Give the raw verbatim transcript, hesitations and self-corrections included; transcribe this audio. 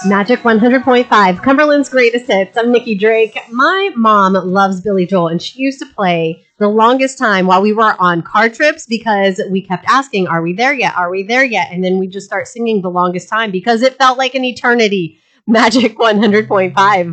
Magic one hundred point five, Cumberland's Greatest Hits. I'm Nikki Drake. My mom loves Billy Joel, and she used to play the longest time while we were on car trips because we kept asking, are we there yet? Are we there yet? And then we just start singing the longest time because it felt like an eternity. Magic one hundred point five.